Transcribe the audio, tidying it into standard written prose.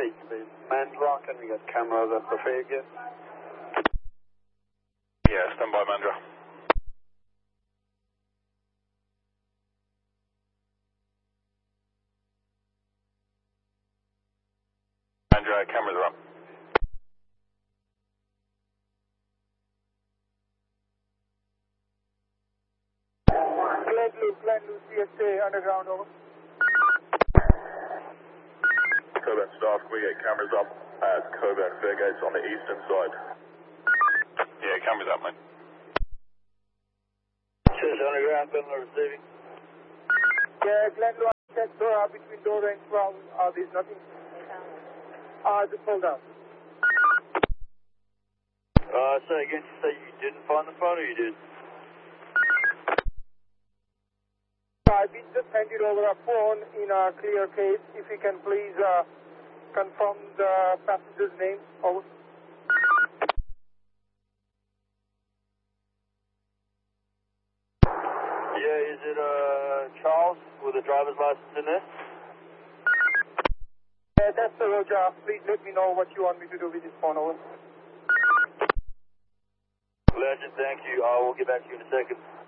Great, please. Mandra, can we get cameras at the fare gate? Yeah, stand by, Mandra. Mandra, cameras are up. Glenloo, CSA, underground, over. Coburn staff, can we get cameras up at Coburn fare gates on the eastern side? Yeah, cameras up, mate. Cheers, underground, Glenloo receiving. Yeah, Glenloo, check door between door and 12. There's nothing. Just hold down. Say again, you say you didn't find the phone or you did? We just handed over a phone in a clear case. If you can please confirm the passenger's name. Over. Yeah, is it Charles with a driver's license in there? Yeah, that's the Roger. Please let me know what you want me to do with this phone. Over. Legend, thank you. I will get back to you in a second.